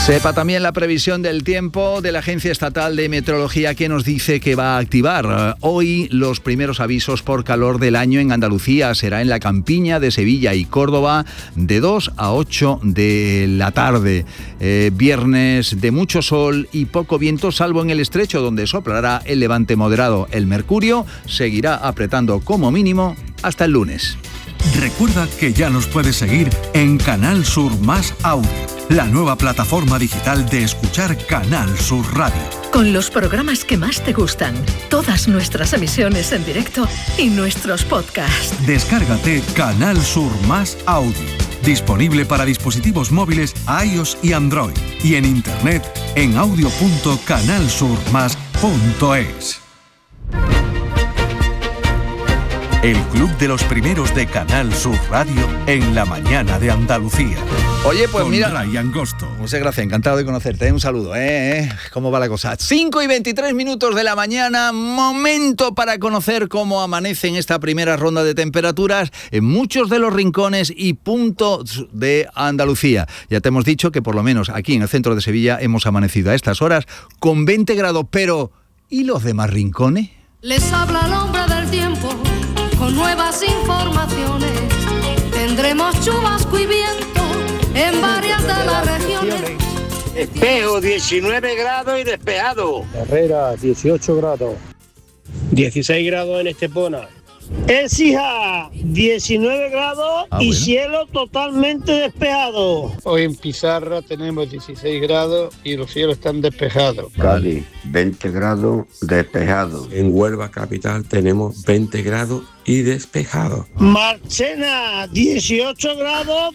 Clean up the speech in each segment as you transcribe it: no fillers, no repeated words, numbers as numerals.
Sepa también la previsión del tiempo de la Agencia Estatal de Meteorología, que nos dice que va a activar hoy los primeros avisos por calor del año en Andalucía. Será en la campiña de Sevilla y Córdoba de 2 a 8 de la tarde. Viernes de mucho sol y poco viento, salvo en el estrecho, donde soplará el levante moderado. El mercurio seguirá apretando como mínimo hasta el lunes. Recuerda que ya nos puedes seguir en Canal Sur Más Audio, la nueva plataforma digital de escuchar Canal Sur Radio. Con los programas que más te gustan, todas nuestras emisiones en directo y nuestros podcasts. Descárgate Canal Sur Más Audio, disponible para dispositivos móviles iOS y Android, y en internet en audio.canalsurmas.es. El Club de los Primeros de Canal Sur Radio en la mañana de Andalucía. Oye, pues con mira, Ryan Gosto. Muchas gracias, encantado de conocerte. Un saludo, ¿Cómo va la cosa? 5:23 de la mañana, momento para conocer cómo amanece en esta primera ronda de temperaturas en muchos de los rincones y puntos de Andalucía. Ya te hemos dicho que por lo menos aquí en el centro de Sevilla hemos amanecido a estas horas con 20 grados, pero ¿y los demás rincones? Les habla el hombre del tiempo con nuevas informaciones. Tendremos chubasco y viento en varias de las regiones. Espejo, 19 grados y despejado. Herrera, 18 grados. 16 grados en Estepona. Écija, 19 grados y bueno. cielo totalmente despejado. Hoy en Pizarra tenemos 16 grados y los cielos están despejados. Cádiz, 20 grados despejado. En Huelva capital tenemos 20 grados y despejado. Marchena, 18 grados.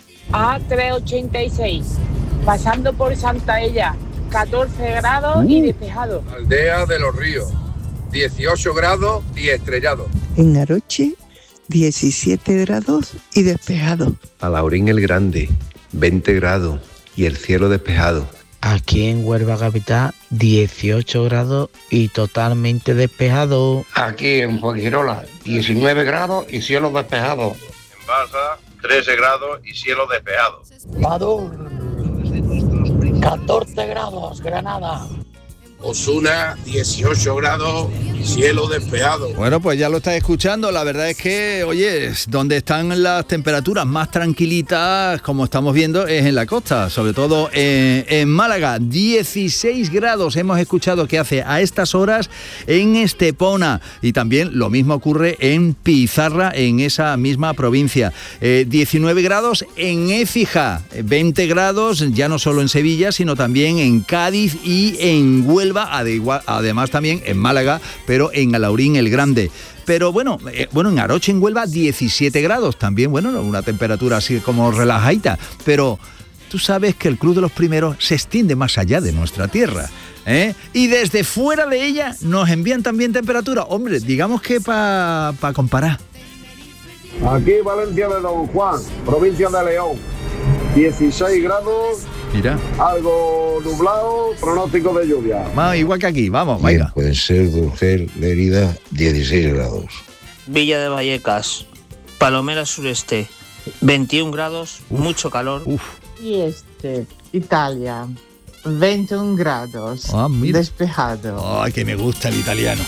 A386, pasando por Santa Ella, 14 grados y despejado. Aldea de los Ríos, 18 grados y estrellado. En Aroche, 17 grados y despejado. Alhaurín el Grande, 20 grados y el cielo despejado. Aquí en Huelva capital, 18 grados y totalmente despejado. Aquí en Fuengirola, 19 grados y cielo despejado. En Baza, 13 grados y cielo despejado. Padul, 14 grados, Granada. Osuna, 18 grados y cielo despejado. Bueno, pues ya lo estás escuchando. La verdad es que, oye, donde están las temperaturas más tranquilitas, como estamos viendo, es en la costa, sobre todo en Málaga. 16 grados hemos escuchado que hace a estas horas en Estepona, y también lo mismo ocurre en Pizarra, en esa misma provincia. 19 grados en Écija, 20 grados ya no solo en Sevilla, sino también en Cádiz y en Huelva, además también en Málaga, pero en Alhaurín el Grande. Pero bueno, en Aroche, en Huelva, 17 grados también, bueno, una temperatura así como relajadita. Pero tú sabes que el Club de los Primeros se extiende más allá de nuestra tierra, y desde fuera de ella nos envían también temperatura. Hombre, digamos que para comparar. Aquí Valencia de Don Juan, provincia de León, 16 grados. Mira. Algo nublado, pronóstico de lluvia. Igual que aquí, vamos, venga. Puede ser Durgel, Lérida, 16 grados. Villa de Vallecas, Palomera Sureste, 21 grados, mucho calor. Y Italia, 21 grados, despejado. Ay, que me gusta el italiano,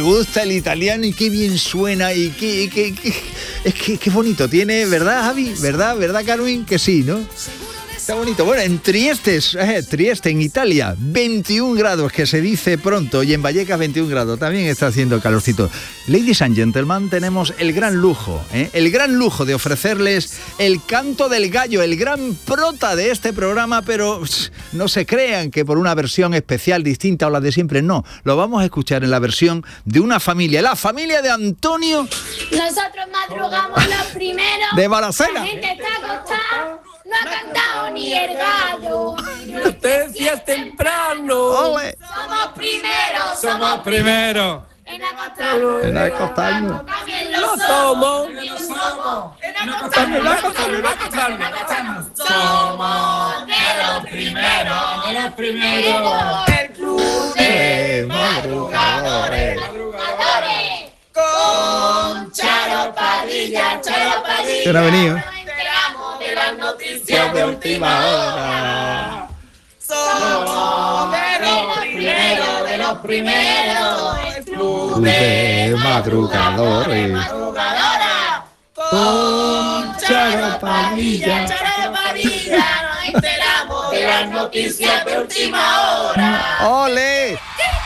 y qué bien suena, y qué bonito tiene, ¿verdad, Javi? ¿Verdad, Carmen? Que sí, ¿no? Está bonito. Bueno, en Trieste, en Italia, 21 grados, que se dice pronto, y en Vallecas 21 grados, también está haciendo calorcito. Ladies and gentlemen, tenemos el gran lujo de ofrecerles el canto del gallo, el gran prota de este programa, pero no se crean que por una versión especial, distinta o la de siempre, no. Lo vamos a escuchar en la versión de una familia, la familia de Antonio. Nosotros madrugamos los primeros. De Baracena. La gente está acostada. No ha cantado ni el gallo. Noticias temprano. ¡Ole! Somos primeros. En acostarnos. También lo somos. En acostarnos. Somos de los primeros. El club de madrugadores. Con Charo Padilla. ¿Quién ha venido? De las noticias de última hora. primeros, el club de madrugadores. Con Charo Padilla, nos enteramos de las noticias de última hora. ¡Ole!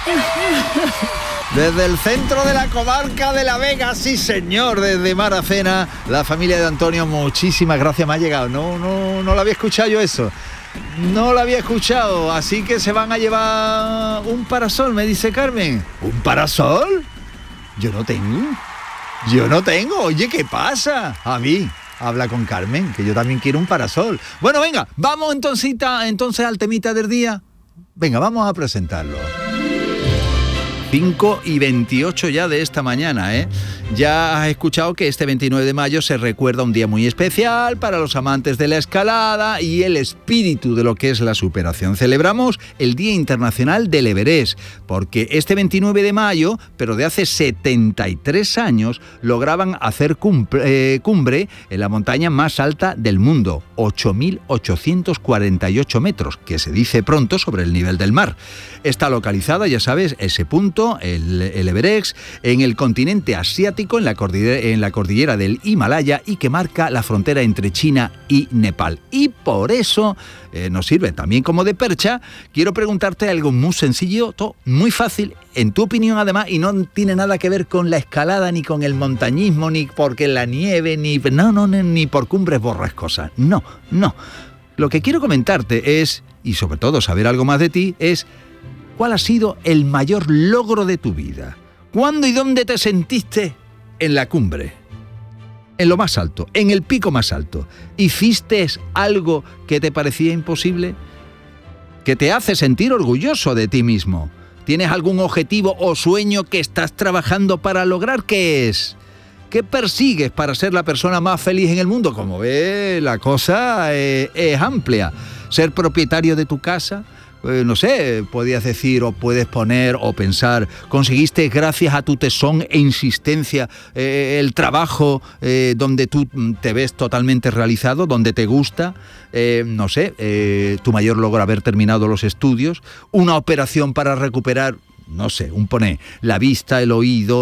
Desde el centro de la comarca de La Vega, sí señor, desde Maracena, la familia de Antonio, muchísimas gracias, me ha llegado. No lo había escuchado yo eso. No lo había escuchado, así que se van a llevar un parasol, me dice Carmen. ¿Un parasol? Yo no tengo. Oye, ¿qué pasa? A mí, habla con Carmen, que yo también quiero un parasol. Bueno, venga, vamos entonces al temita del día. Venga, vamos a presentarlo. 5:28 ya de esta mañana, ¿eh? Ya has escuchado que este 29 de mayo se recuerda un día muy especial para los amantes de la escalada y el espíritu de lo que es la superación. Celebramos el Día Internacional del Everest, porque este 29 de mayo, pero de hace 73 años, lograban hacer cumbre en la montaña más alta del mundo, 8.848 metros, que se dice pronto sobre el nivel del mar. Está localizada, ya sabes, ese punto, el Everest, en el continente asiático, en la cordillera del Himalaya, y que marca la frontera entre China y Nepal. Y por eso nos sirve también como de percha. Quiero preguntarte algo muy sencillo, muy fácil, en tu opinión además, y no tiene nada que ver con la escalada, ni con el montañismo, ni porque la nieve, ni por cumbres borrascosas. No. Lo que quiero comentarte es, y sobre todo saber algo más de ti, es ¿cuál ha sido el mayor logro de tu vida? ¿Cuándo y dónde te sentiste en la cumbre? En lo más alto, en el pico más alto. ¿Hiciste algo que te parecía imposible? ¿Que te hace sentir orgulloso de ti mismo? ¿Tienes algún objetivo o sueño que estás trabajando para lograr? ¿Qué es? ¿Qué persigues para ser la persona más feliz en el mundo? Como ves, la cosa es amplia. ¿Ser propietario de tu casa? No sé, podías decir o puedes poner o pensar, conseguiste gracias a tu tesón e insistencia el trabajo donde tú te ves totalmente realizado, donde te gusta, no sé, tu mayor logro haber terminado los estudios, una operación para recuperar, no sé, la vista, el oído,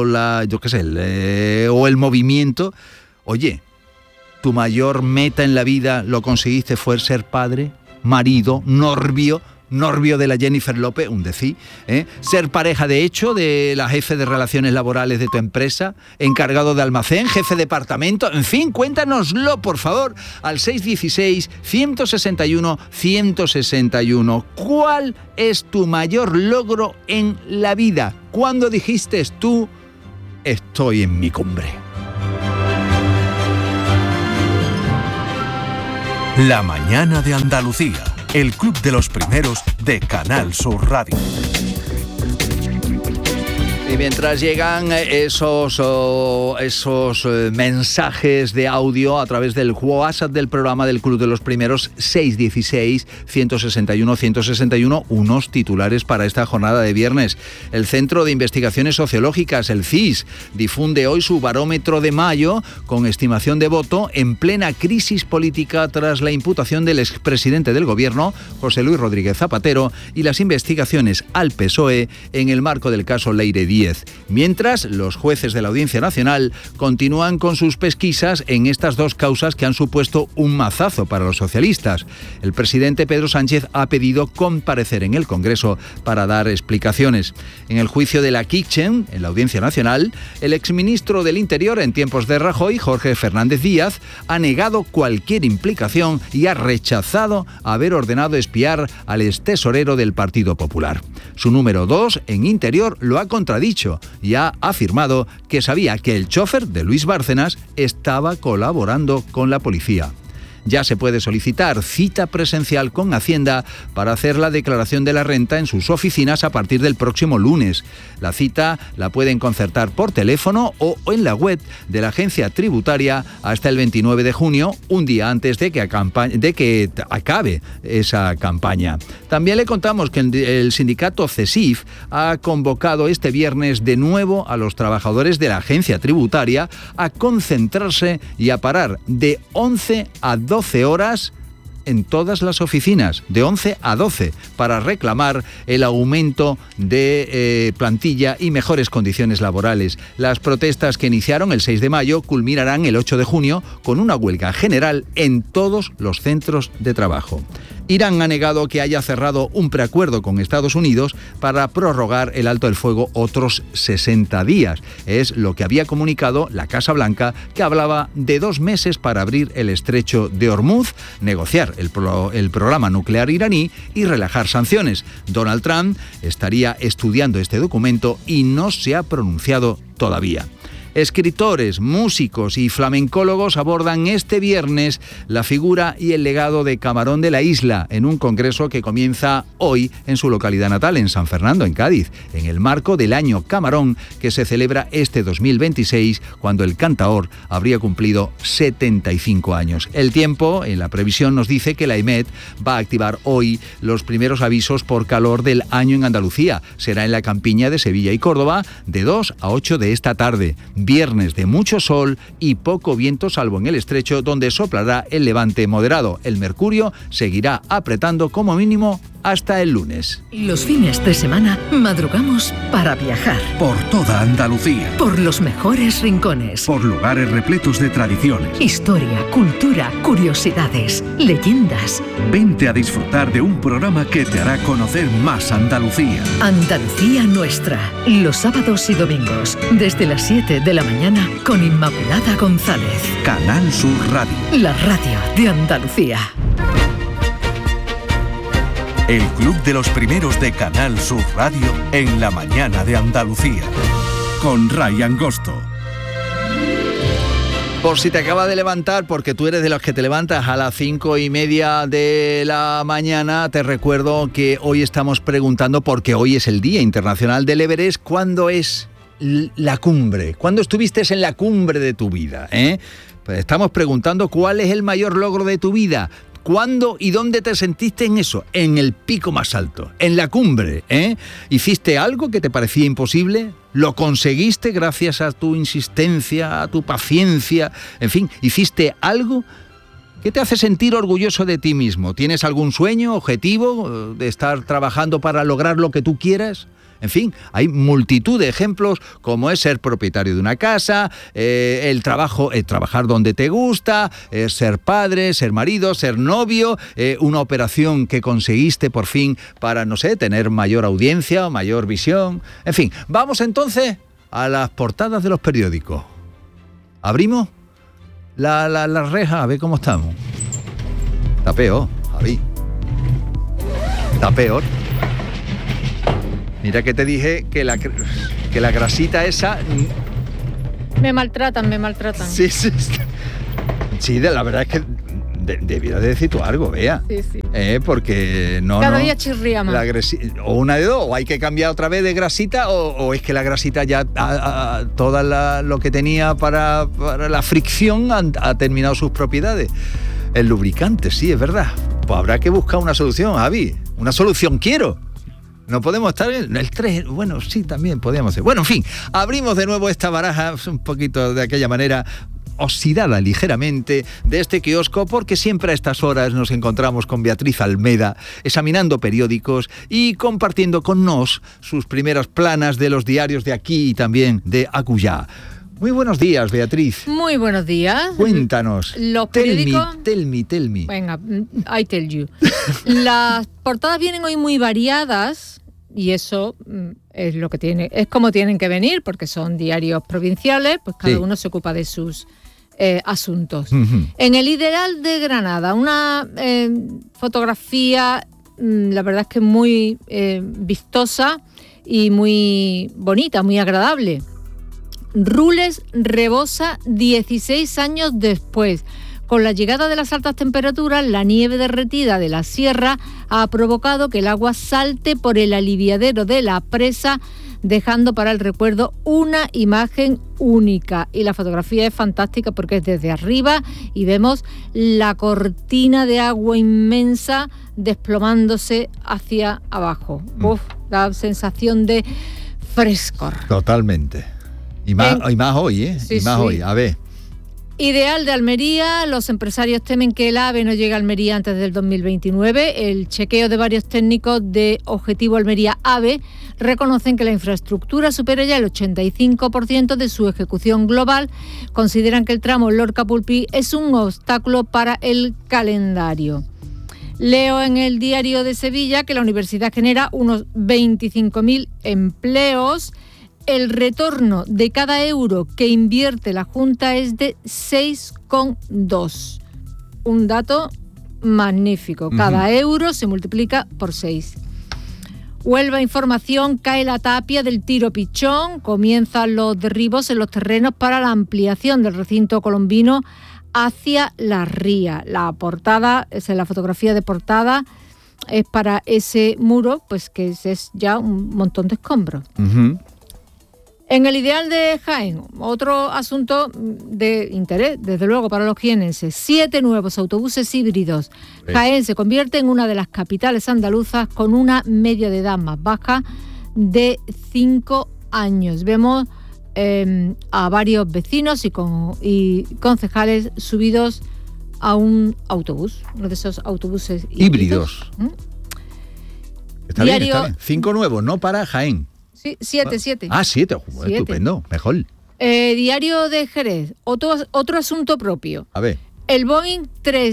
o el movimiento. Oye, tu mayor meta en la vida lo conseguiste fue ser padre, marido, novio de la Jennifer López, un decir, ser pareja de hecho de la jefe de relaciones laborales de tu empresa, encargado de almacén, jefe de departamento, en fin, cuéntanoslo, por favor, al 616-161-161. ¿Cuál es tu mayor logro en la vida? ¿Cuándo dijiste tú, estoy en mi cumbre? La mañana de Andalucía. El Club de los Primeros de Canal Sur Radio. Y mientras llegan esos mensajes de audio a través del WhatsApp del programa del Club de los Primeros, 616-161-161, unos titulares para esta jornada de viernes. El Centro de Investigaciones Sociológicas, el CIS, difunde hoy su barómetro de mayo con estimación de voto en plena crisis política tras la imputación del expresidente del Gobierno, José Luis Rodríguez Zapatero, y las investigaciones al PSOE en el marco del caso Leire Díez. Mientras, los jueces de la Audiencia Nacional continúan con sus pesquisas en estas dos causas que han supuesto un mazazo para los socialistas. El presidente Pedro Sánchez ha pedido comparecer en el Congreso para dar explicaciones. En el juicio de la Kitchen, en la Audiencia Nacional, el exministro del Interior en tiempos de Rajoy, Jorge Fernández Díaz, ha negado cualquier implicación y ha rechazado haber ordenado espiar al extesorero del Partido Popular. Su número 2 en Interior lo ha contradicho y ha afirmado que sabía que el chofer de Luis Bárcenas estaba colaborando con la policía. Ya se puede solicitar cita presencial con Hacienda para hacer la declaración de la renta en sus oficinas a partir del próximo lunes. La cita la pueden concertar por teléfono o en la web de la agencia tributaria hasta el 29 de junio, un día antes de que acabe esa campaña. También le contamos que el sindicato CESIF ha convocado este viernes de nuevo a los trabajadores de la agencia tributaria a concentrarse y a parar de 11 a 12 horas en todas las oficinas, de 11 a 12, para reclamar el aumento de plantilla y mejores condiciones laborales. Las protestas que iniciaron el 6 de mayo culminarán el 8 de junio con una huelga general en todos los centros de trabajo. Irán ha negado que haya cerrado un preacuerdo con Estados Unidos para prorrogar el alto el fuego otros 60 días. Es lo que había comunicado la Casa Blanca, que hablaba de 2 meses para abrir el estrecho de Hormuz, negociar el programa nuclear iraní y relajar sanciones. Donald Trump estaría estudiando este documento y no se ha pronunciado todavía. Escritores, músicos y flamencólogos abordan este viernes la figura y el legado de Camarón de la Isla en un congreso que comienza hoy en su localidad natal, en San Fernando, en Cádiz, en el marco del Año Camarón, que se celebra este 2026, cuando el cantaor habría cumplido 75 años. El tiempo, en la previsión, nos dice que la EMET va a activar hoy los primeros avisos por calor del año en Andalucía. Será en la campiña de Sevilla y Córdoba de 2 a 8 de esta tarde. Viernes de mucho sol y poco viento, salvo en el estrecho, donde soplará el levante moderado. El mercurio seguirá apretando como mínimo hasta el lunes. Los fines de semana madrugamos para viajar. Por toda Andalucía. Por los mejores rincones. Por lugares repletos de tradiciones. Historia, cultura, curiosidades, leyendas. Vente a disfrutar de un programa que te hará conocer más Andalucía. Andalucía Nuestra. Los sábados y domingos, desde las 7 de la mañana, con Inmaculada González. Canal Sur Radio. La radio de Andalucía. El club de los primeros de Canal Sur Radio en la mañana de Andalucía. Con Ray Angosto. Por si te acabas de levantar, porque tú eres de los que te levantas a las 5:30 de la mañana, te recuerdo que hoy estamos preguntando, porque hoy es el Día Internacional del Everest, ¿cuándo es la cumbre? ¿Cuándo estuviste en la cumbre de tu vida? Pues estamos preguntando cuál es el mayor logro de tu vida. ¿Cuándo y dónde te sentiste en eso? En el pico más alto, en la cumbre, ¿Hiciste algo que te parecía imposible? ¿Lo conseguiste gracias a tu insistencia, a tu paciencia? En fin, ¿hiciste algo que te hace sentir orgulloso de ti mismo? ¿Tienes algún sueño, objetivo de estar trabajando para lograr lo que tú quieras? En fin, hay multitud de ejemplos, como es ser propietario de una casa, trabajar donde te gusta, ser padre, ser marido, ser novio, una operación que conseguiste por fin para, no sé, tener mayor audiencia o mayor visión. En fin, vamos entonces a las portadas de los periódicos. ¿Abrimos la reja? A ver cómo estamos. Está peor, Javi. Está peor. Mira que te dije que la grasita esa... Me maltratan. Sí. Sí, la verdad es que debieras de decir tú algo, Bea. Sí. Porque no... Cada día chirría más. O una de dos, o hay que cambiar otra vez de grasita, o es que la grasita ya, toda lo que tenía para la fricción ha terminado sus propiedades. El lubricante, sí, es verdad. Pues habrá que buscar una solución, Javi. Una solución quiero. No podemos estar en el 3, bueno, sí, también podríamos ser. Bueno, en fin, abrimos de nuevo esta baraja un poquito de aquella manera oxidada ligeramente de este kiosco, porque siempre a estas horas nos encontramos con Beatriz Almeda examinando periódicos y compartiendo con nos sus primeras planas de los diarios de aquí y también de acullá. Muy buenos días, Beatriz. Muy buenos días. Cuéntanos. Los periódicos... Tell me. Venga, I tell you. Las portadas vienen hoy muy variadas y eso es lo que tiene, es como tienen que venir, porque son diarios provinciales, pues cada uno se ocupa de sus asuntos. Uh-huh. En el Ideal de Granada, una fotografía, la verdad es que muy vistosa y muy bonita, muy agradable. Rules rebosa 16 años después. Con la llegada de las altas temperaturas, la nieve derretida de la sierra ha provocado que el agua salte por el aliviadero de la presa, dejando para el recuerdo una imagen única. Y la fotografía es fantástica porque es desde arriba y vemos la cortina de agua inmensa desplomándose hacia abajo. La sensación de frescor. Totalmente. Y más hoy, ¿eh? Sí, y más hoy. A ver. Ideal de Almería, los empresarios temen que el AVE no llegue a Almería antes del 2029. El chequeo de varios técnicos de Objetivo Almería AVE reconocen que la infraestructura supera ya el 85% de su ejecución global. Consideran que el tramo Lorca-Pulpí es un obstáculo para el calendario. Leo en el Diario de Sevilla que la universidad genera unos 25.000 empleos. El retorno de cada euro que invierte la Junta es de 6,2. Un dato magnífico. Cada euro se multiplica por 6. Huelva Información, cae la tapia del tiro pichón. Comienzan los derribos en los terrenos para la ampliación del recinto colombino hacia la ría. La portada, es la fotografía de portada, es para ese muro, pues que es ya un montón de escombros. En el Ideal de Jaén, otro asunto de interés, desde luego, para los jienenses. 7 nuevos autobuses híbridos. Jaén se convierte en una de las capitales andaluzas con una media de edad más baja de 5 años. Vemos a varios vecinos y concejales subidos a un autobús, uno de esos autobuses híbridos. Está bien. 5 nuevos, no para Jaén. Sí, 7. Ah, 7, estupendo, mejor. Diario de Jerez, otro asunto propio. A ver. El Boeing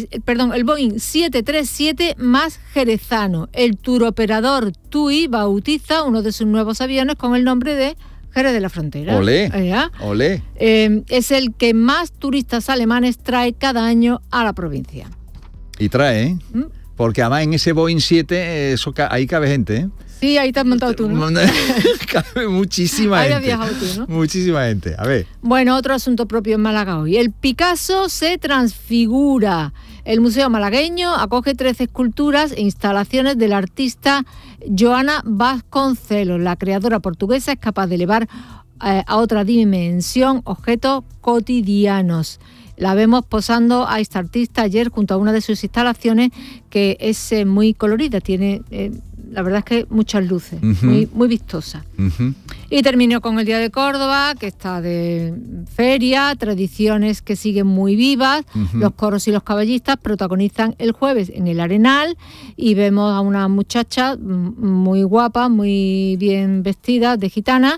737 más jerezano. El turoperador TUI bautiza uno de sus nuevos aviones con el nombre de Jerez de la Frontera. Olé. Olé. Es el que más turistas alemanes trae cada año a la provincia. Y trae, porque además en ese Boeing 7 ahí cabe gente, ¿eh? Sí, ahí te has montado tú, ¿no? Cabe muchísima gente. Ahí has viajado tú, ¿no? Muchísima gente. A ver. Bueno, otro asunto propio en Málaga hoy. El Picasso se transfigura. El Museo Malagueño acoge 13 esculturas e instalaciones del artista Joana Vasconcelos. La creadora portuguesa es capaz de elevar a otra dimensión objetos cotidianos. La vemos posando a esta artista ayer junto a una de sus instalaciones que es muy colorida, tiene... la verdad es que muchas luces, muy vistosa. Y termino con el Día de Córdoba, que está de feria, tradiciones que siguen muy vivas. Los coros y los caballistas protagonizan el jueves en el Arenal y vemos a una muchacha muy guapa, muy bien vestida, de gitana,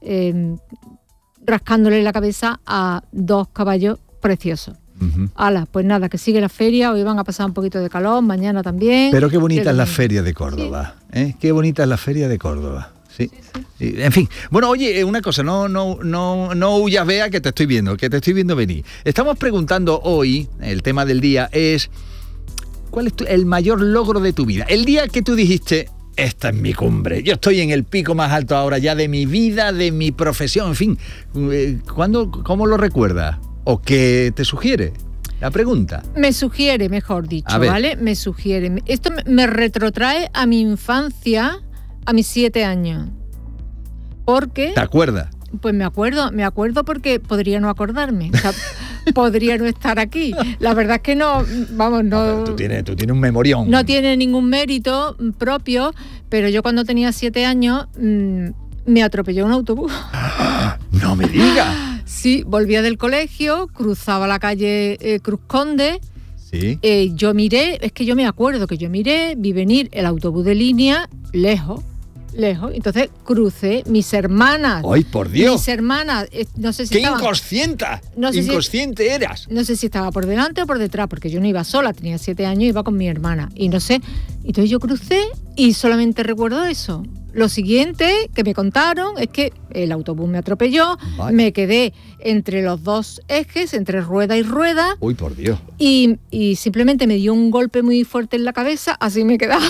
rascándole la cabeza a 2 caballos preciosos. Ala, pues nada, que sigue la feria, hoy van a pasar un poquito de calor, mañana también. Pero qué bonita es la feria de Córdoba, ¿eh? Qué bonita es la feria de Córdoba. Sí. En fin, bueno, oye, una cosa, no huyas, Bea, que te estoy viendo venir. Estamos preguntando hoy, el tema del día es, ¿cuál es el mayor logro de tu vida? El día que tú dijiste, esta es mi cumbre, yo estoy en el pico más alto ahora ya de mi vida, de mi profesión, en fin, ¿cómo lo recuerdas? ¿O qué te sugiere? La pregunta. Me sugiere, mejor dicho, ¿vale? Me sugiere. Esto me retrotrae a mi infancia, a mis 7 años. ¿Por qué? ¿Te acuerdas? Pues me acuerdo porque podría no acordarme. O sea, podría no estar aquí. La verdad es que no, vamos, no... Tú tienes un memorión. No tiene ningún mérito propio, pero yo cuando tenía 7 años me atropelló un autobús. ¡No me digas! Sí, volvía del colegio, cruzaba la calle Cruz Conde. Sí. Yo miré, es que yo me acuerdo que yo miré, vi venir el autobús de línea lejos. Entonces crucé, mis hermanas. ¡Ay, por Dios! Mis hermanas, no sé si ¡qué estaban, inconsciente eras! No sé si estaba por delante o por detrás, porque yo no iba sola, tenía 7 años, iba con mi hermana. Y no sé, entonces yo crucé y solamente recuerdo eso. Lo siguiente que me contaron es que el autobús me atropelló, me quedé entre los 2 ejes, entre rueda y rueda. ¡Uy, por Dios! Y simplemente me dio un golpe muy fuerte en la cabeza, así me he quedado.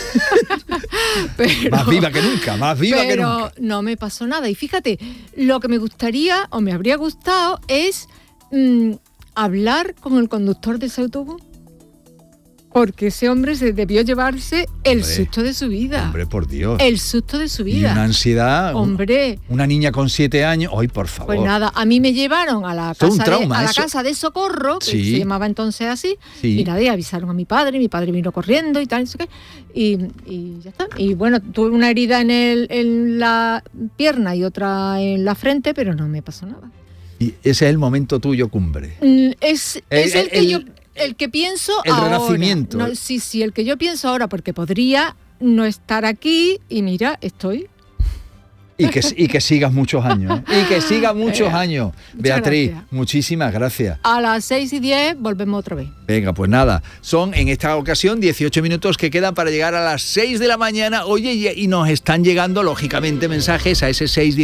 Más viva que nunca. Pero no me pasó nada. Y fíjate, lo que me gustaría, o me habría gustado, es hablar con el conductor de ese autobús. Porque ese hombre se debió llevarse el susto de su vida. Hombre, por Dios. El susto de su vida. Y una ansiedad. Hombre. Una niña con 7 años. ¡Ay, por favor! Pues nada, a mí me llevaron a la casa de socorro, que se llamaba entonces así. Sí. Y nadie avisaron a mi padre vino corriendo y tal, y ya está. Y bueno, tuve una herida en la pierna y otra en la frente, pero no me pasó nada. Y ese es el momento tuyo cumbre. Es el que pienso el ahora. El renacimiento. No, sí, el que yo pienso ahora, porque podría no estar aquí y mira, estoy. Y que sigas muchos años. Y que sigas muchos años. Beatriz, gracias. Muchísimas gracias. A las 6:10 volvemos otra vez. Venga, pues nada, son en esta ocasión 18 minutos que quedan para llegar a las 6 de la mañana. Oye, y nos están llegando, lógicamente, mensajes a ese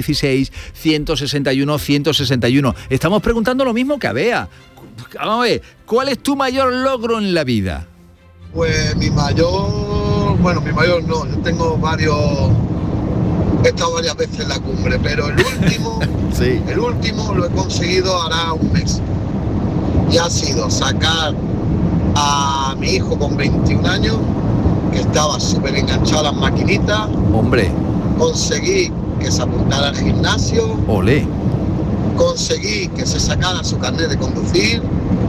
616-161-161. Estamos preguntando lo mismo que a Bea. Vamos a ver, ¿cuál es tu mayor logro en la vida? Pues mi mayor no, yo tengo varios... He estado varias veces en la cumbre, pero el último, sí. El último lo he conseguido hará un mes. Y ha sido sacar a mi hijo con 21 años, que estaba súper enganchado a las maquinitas. Hombre. Conseguí que se apuntara al gimnasio. Olé. Conseguí que se sacara su carnet de conducir.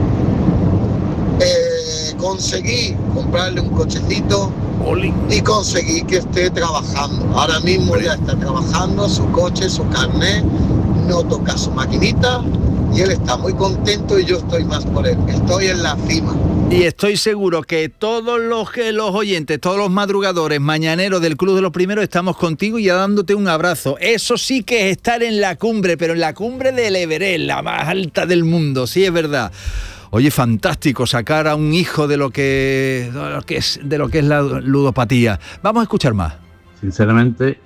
Conseguí comprarle un cochecito. Olé. Y conseguí que esté trabajando. Ahora mismo ya está trabajando, su coche, su carnet, no toca su maquinita y él está muy contento y yo estoy más por él. Estoy en la cima. Y estoy seguro que todos los oyentes, todos los madrugadores mañaneros del Club de los Primeros estamos contigo y dándote un abrazo. Eso sí que es estar en la cumbre, pero en la cumbre del Everest, la más alta del mundo, sí es verdad. Oye, fantástico sacar a un hijo de lo que es la ludopatía. Vamos a escuchar más. Sinceramente,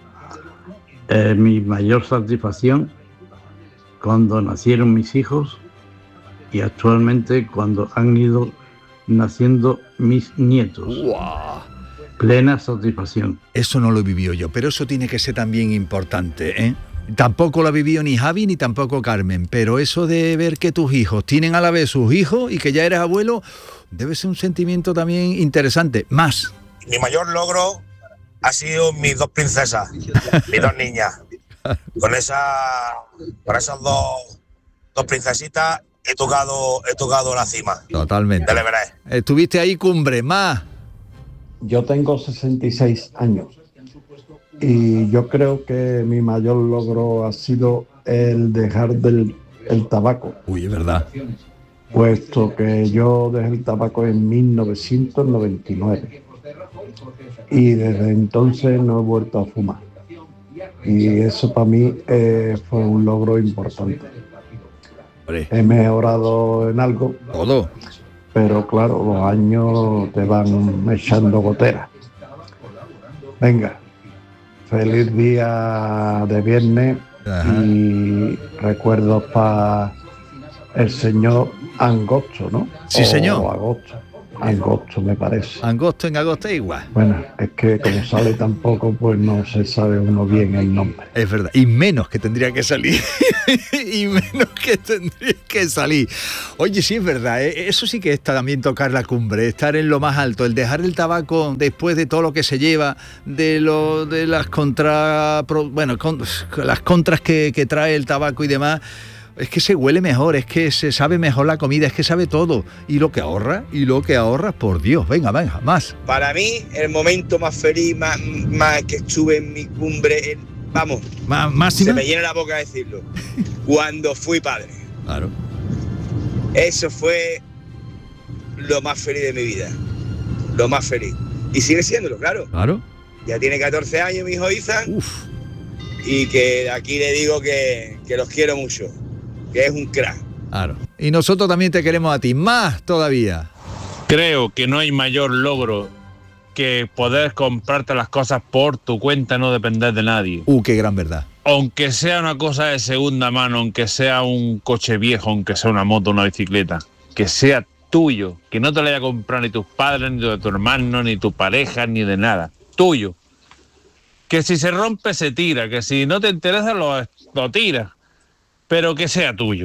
mi mayor satisfacción cuando nacieron mis hijos y actualmente cuando han ido naciendo mis nietos. ¡Wow! Plena satisfacción. Eso no lo vivió yo, pero eso tiene que ser también importante, ¿eh? Tampoco lo ha vivido ni Javi ni tampoco Carmen, pero eso de ver que tus hijos tienen a la vez sus hijos y que ya eres abuelo, debe ser un sentimiento también interesante. Más. Mi mayor logro ha sido mis dos princesas, mis dos niñas. Con esas dos princesitas he tocado la cima. Totalmente. Del Everest. Estuviste ahí cumbre, más. Yo tengo 66 años. Y yo creo que mi mayor logro ha sido el dejar el tabaco. Uy, es verdad. Puesto que yo dejé el tabaco en 1999. Y desde entonces no he vuelto a fumar. Y eso para mí fue un logro importante. He mejorado en algo. Todo. Pero claro, los años te van echando goteras. Venga. Feliz día de viernes. Ajá. Y recuerdos para el señor Angosto, ¿no? Sí, señor. Angosto me parece. Angosto en agosto es igual. Bueno, es que como sale tampoco, pues no se sabe uno bien el nombre. Es verdad. Y menos que tendría que salir. Y menos que tendría que salir. Oye, sí es verdad, ¿eh? Eso sí que está también tocar la cumbre, estar en lo más alto, el dejar el tabaco después de todo lo que se lleva, de las contras que trae el tabaco y demás. Es que se huele mejor, es que se sabe mejor la comida, es que sabe todo. Y lo que ahorras, por Dios. Venga, más. Para mí, el momento más feliz, más que estuve en mi cumbre, se me llena la boca decirlo. Cuando fui padre. Claro. Eso fue lo más feliz de mi vida. Lo más feliz. Y sigue siéndolo, claro. Claro. Ya tiene 14 años mi hijo Ethan. Uf. Y que aquí le digo que los quiero mucho. Que es un crack. Claro. Y nosotros también te queremos a ti, más todavía. Creo que no hay mayor logro que poder comprarte las cosas por tu cuenta, no depender de nadie. Qué gran verdad. Aunque sea una cosa de segunda mano, aunque sea un coche viejo, aunque sea una moto, una bicicleta, que sea tuyo, que no te lo haya comprado ni tus padres, ni de tu hermano, ni tu pareja, ni de nada. Tuyo. Que si se rompe, se tira, que si no te interesa, lo tiras. Pero que sea tuyo.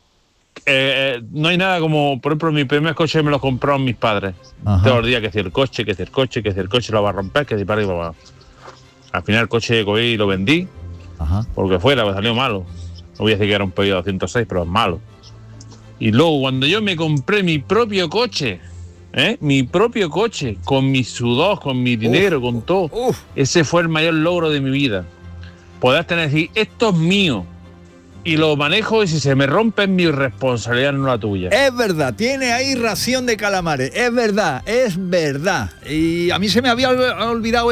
No hay nada como, por ejemplo, mi primer coche me lo compraron mis padres. Todos los días, que si el coche lo va a romper, que si para y para. Al final el coche cogí y lo vendí. Ajá. Porque fuera, pues salió malo. No voy a decir que era un pedido de 206, pero es malo. Y luego, cuando yo me compré mi propio coche, con mi sudor, con mi dinero, con todo, ese fue el mayor logro de mi vida. Poder decir, esto es mío. y lo manejo, y si se me rompe mi responsabilidad, no la tuya. Es verdad, tiene ahí ración de calamares, es verdad. Y a mí se me había olvidado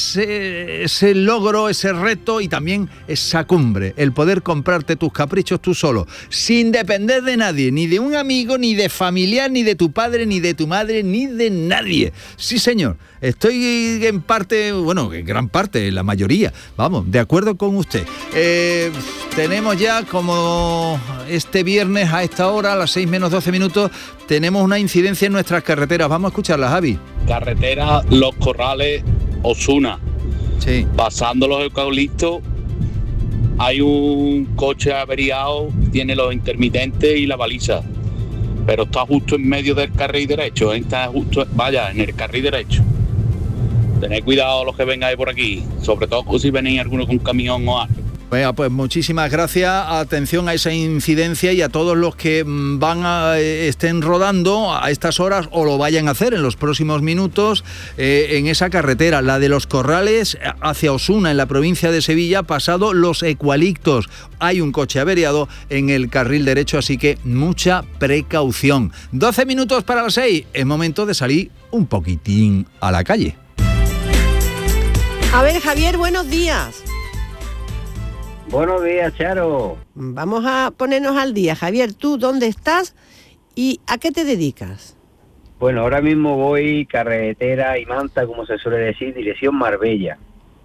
ese logro, ese reto y también esa cumbre, el poder comprarte tus caprichos tú solo, sin depender de nadie, ni de un amigo, ni de familiar, ni de tu padre, ni de tu madre, ni de nadie. Sí, señor, estoy en parte, bueno, en gran parte, en la mayoría, vamos, de acuerdo con usted. Tenemos ya, como este viernes a esta hora, a las 6 menos 12 minutos, tenemos una incidencia en nuestras carreteras. Vamos a escucharla, Javi. Carretera Los Corrales, Osuna. Sí. Pasando los eucaliptos, hay un coche averiado, tiene los intermitentes y la baliza, pero está justo en medio del carril derecho, está justo, en el carril derecho. Tened cuidado los que vengáis por aquí, sobre todo si venís alguno con camión o algo. Bueno, pues muchísimas gracias, atención a esa incidencia y a todos los que estén rodando a estas horas o lo vayan a hacer en los próximos minutos en esa carretera, la de Los Corrales hacia Osuna, en la provincia de Sevilla, pasado Los Eucaliptos. Hay un coche averiado en el carril derecho, así que mucha precaución. 12 minutos para las 6, es momento de salir un poquitín a la calle. A ver, Javier, buenos días. Buenos días, Charo. Vamos a ponernos al día. Javier, ¿tú dónde estás y a qué te dedicas? Bueno, ahora mismo voy carretera y manta, como se suele decir, dirección Marbella.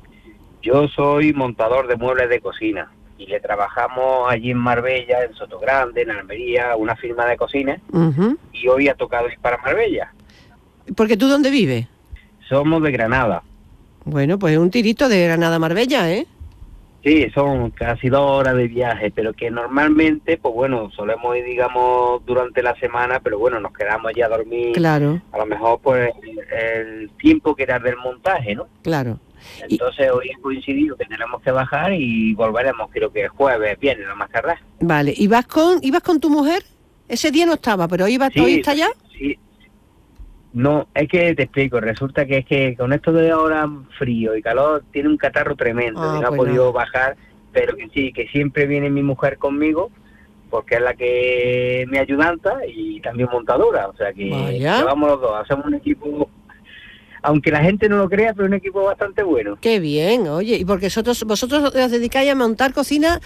Yo soy montador de muebles de cocina y le trabajamos allí en Marbella, en Sotogrande, en Almería, una firma de cocina, y hoy ha tocado ir para Marbella. ¿Porque tú dónde vives? Somos de Granada. Bueno, pues un tirito de Granada a Marbella, ¿eh? Sí, son casi 2 horas de viaje, pero que normalmente, pues bueno, solemos ir, digamos, durante la semana, pero bueno, nos quedamos allá a dormir. Claro. A lo mejor, pues, el tiempo que era del montaje, ¿no? Claro. Entonces, hoy ha coincidido que tenemos que bajar y volveremos, creo que jueves, viernes, lo más tardar. Vale, ¿ibas con tu mujer? Ese día no estaba, pero hoy está allá. Sí. No, es que te explico, resulta que es que con esto de ahora frío y calor tiene un catarro tremendo, y no ha podido bajar, pero que sí, que siempre viene mi mujer conmigo, porque es la que me ayudanta y también montadora, o sea que vamos los dos, hacemos un equipo, aunque la gente no lo crea, pero un equipo bastante bueno. Qué bien, oye, y porque vosotros os dedicáis a montar cocina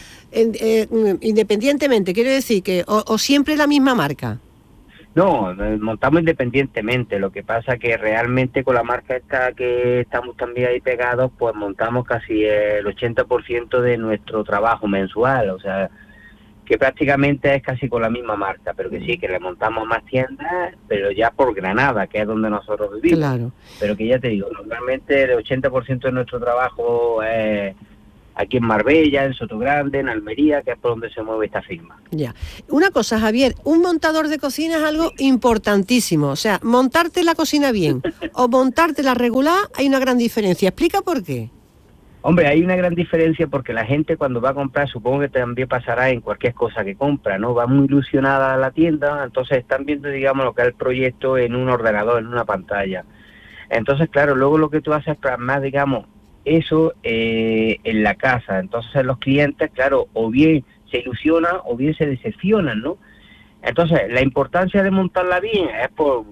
independientemente, quiero decir que o siempre la misma marca. No, montamos independientemente, lo que pasa que realmente con la marca esta que estamos también ahí pegados, pues montamos casi el 80% de nuestro trabajo mensual, o sea, que prácticamente es casi con la misma marca, pero que sí, que le montamos más tiendas, pero ya por Granada, que es donde nosotros vivimos. Claro. Pero que ya te digo, normalmente el 80% de nuestro trabajo es aquí en Marbella, en Sotogrande, en Almería, que es por donde se mueve esta firma. Ya. Una cosa, Javier, un montador de cocina es algo importantísimo. O sea, montarte la cocina bien o montarte la regular, hay una gran diferencia. ¿Explica por qué? Hombre, hay una gran diferencia porque la gente cuando va a comprar, supongo que también pasará en cualquier cosa que compra, ¿no? Va muy ilusionada a la tienda, entonces están viendo, digamos, lo que es el proyecto en un ordenador, en una pantalla. Entonces, claro, luego lo que tú haces es plasmar, digamos, eso en la casa. Entonces los clientes, claro, o bien se ilusionan o bien se decepcionan, ¿no? Entonces la importancia de montarla bien es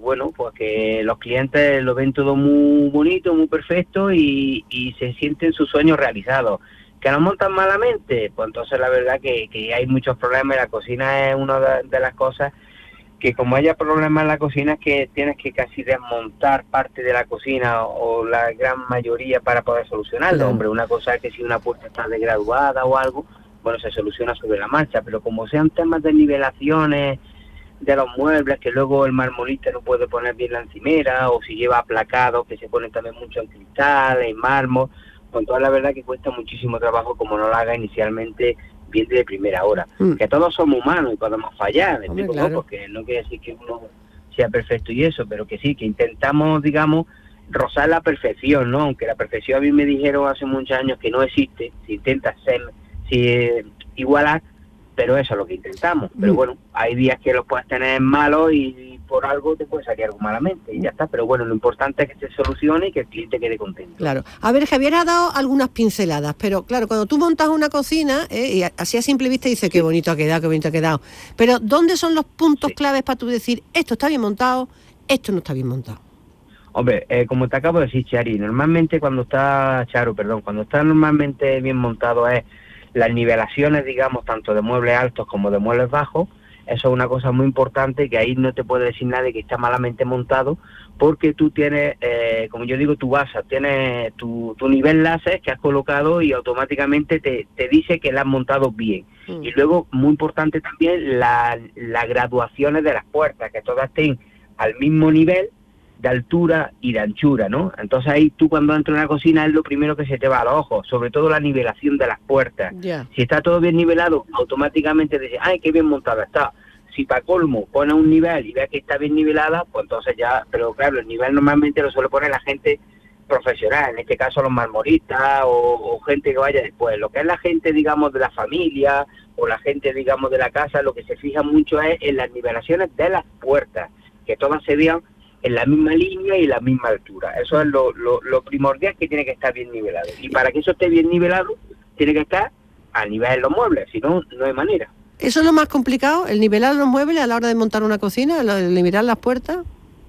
porque los clientes lo ven todo muy bonito, muy perfecto y se sienten sus sueños realizados. Que lo montan malamente, pues entonces la verdad que hay muchos problemas. La cocina es una de las cosas que, como haya problemas en la cocina, es que tienes que casi desmontar parte de la cocina o la gran mayoría para poder solucionarlo. Claro. Hombre, una cosa es que si una puerta está desgraduada o algo, bueno, se soluciona sobre la marcha, pero como sean temas de nivelaciones de los muebles, que luego el marmolista no puede poner bien la encimera, o si lleva aplacados, que se ponen también mucho en cristal, en mármol, con toda la verdad que cuesta muchísimo trabajo como no lo haga inicialmente bien de primera hora. Que todos somos humanos y podemos fallar, claro. ¿No? Porque no quiere decir que uno sea perfecto y eso, pero que sí, que intentamos, digamos, rozar la perfección, ¿no? Aunque la perfección a mí me dijeron hace muchos años que no existe, si intentas igualar, pero eso es lo que intentamos. Pero bueno, hay días que los puedes tener malos y por algo te puede salir algo malamente y ya está. Pero bueno, lo importante es que se solucione y que el cliente quede contento. Claro. A ver, Javier ha dado algunas pinceladas, pero claro, cuando tú montas una cocina, y así a simple vista dices qué bonito ha quedado, qué bonito ha quedado. Pero ¿dónde son los puntos claves para tú decir esto está bien montado, esto no está bien montado? Hombre, como te acabo de decir, cuando está normalmente bien montado es las nivelaciones, digamos, tanto de muebles altos como de muebles bajos. Eso es una cosa muy importante, que ahí no te puede decir nadie que está malamente montado, porque tú tienes, como yo digo, tu base, tienes tu nivel láser que has colocado y automáticamente te dice que la has montado bien. Y luego, muy importante también, las graduaciones de las puertas, que todas estén al mismo nivel de altura y de anchura, ¿no? Entonces ahí tú cuando entras en una cocina es lo primero que se te va a los ojos, sobre todo la nivelación de las puertas. Si está todo bien nivelado, automáticamente dices, ¡ay, qué bien montada está! Si para colmo pones un nivel y ves que está bien nivelada, pues entonces ya, pero claro, el nivel normalmente lo suele poner la gente profesional, en este caso los marmoristas o gente que vaya después. Lo que es la gente, digamos, de la familia o la gente, digamos, de la casa, lo que se fija mucho es en las nivelaciones de las puertas, que todas se vean en la misma línea y la misma altura. Eso es lo primordial, que tiene que estar bien nivelado. Y para que eso esté bien nivelado, tiene que estar a nivel de los muebles, si no, no hay manera. ¿Eso es lo más complicado, el nivelar los muebles a la hora de montar una cocina, el nivelar las puertas?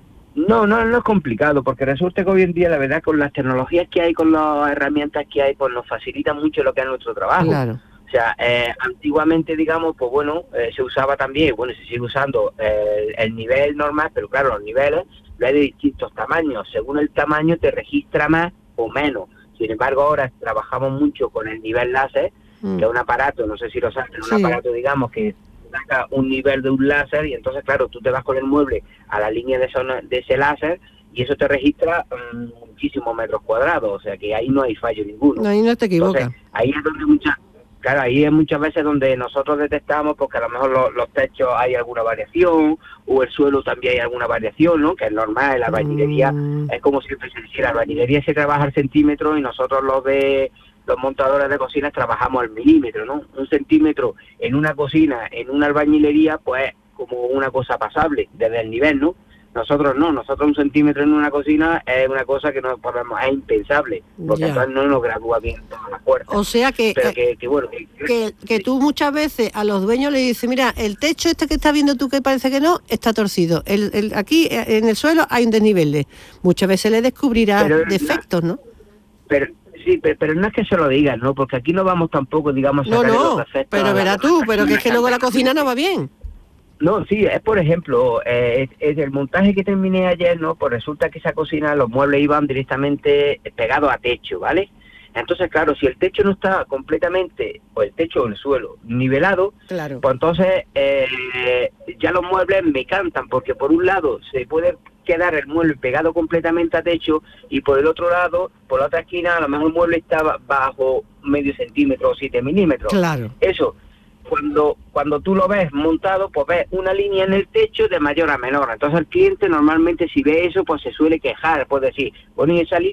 No es complicado, porque resulta que hoy en día, la verdad, con las tecnologías que hay, con las herramientas que hay, pues nos facilita mucho lo que es nuestro trabajo. Claro. O sea, antiguamente, digamos, pues bueno, se usaba también, bueno, se sigue usando el nivel normal, pero claro, los niveles lo hay de distintos tamaños. Según el tamaño te registra más o menos. Sin embargo, ahora trabajamos mucho con el nivel láser, que es un aparato, no sé si lo sabes, un aparato, digamos, que saca un nivel de un láser y entonces, claro, tú te vas con el mueble a la línea de ese láser y eso te registra muchísimos metros cuadrados. O sea, que ahí no hay fallo ninguno. Ahí no te equivocas. Entonces, ahí es donde ahí es muchas veces donde nosotros detectamos, porque a lo mejor los techos hay alguna variación, o el suelo también hay alguna variación, ¿no? Que es normal, la albañilería es como siempre se dice, la albañilería se trabaja al centímetro y nosotros los montadores de cocinas trabajamos al milímetro, ¿no? 1 centímetro en una cocina, en una albañilería, pues como una cosa pasable, desde el nivel, ¿no? Nosotros 1 centímetro en una cocina es una cosa que no podemos, es impensable, porque entonces no nos gradúa bien todas las puertas. O sea que, pero que tú muchas veces a los dueños le dices, mira, el techo este que estás viendo tú que parece que no, está torcido. Aquí en el suelo hay un desnivel. Muchas veces le descubrirás defectos, ¿no? Pero no es que se lo digan, ¿no? Porque aquí no vamos tampoco, digamos, a sacarle los defectos. Pero verás tú, pero que es que luego la cocina no va bien. No, sí, es por ejemplo, es el montaje que terminé ayer, ¿no? Pues resulta que esa cocina, los muebles iban directamente pegados a techo, ¿vale? Entonces, claro, si el techo no está completamente, o el techo o el suelo, nivelado, claro, pues entonces ya los muebles me cantan, porque por un lado se puede quedar el mueble pegado completamente a techo y por el otro lado, por la otra esquina, a lo mejor el mueble está bajo medio centímetro o 7 milímetros. Claro. Eso. Cuando tú lo ves montado, pues ves una línea en el techo de mayor a menor. Entonces el cliente normalmente si ve eso, pues se suele quejar, pues decir, bueno, y esa línea